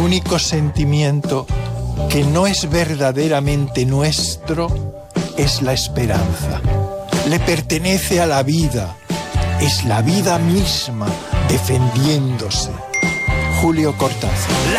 único sentimiento que no es verdaderamente nuestro es la esperanza. Le pertenece a la vida, es la vida misma defendiéndose. Julio Cortázar.